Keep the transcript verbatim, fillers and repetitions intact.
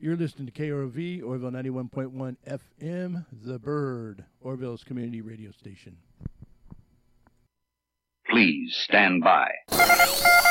You're listening to K R O V, Orville ninety-one point one F M, The Bird, Orville's community radio station. Please stand by.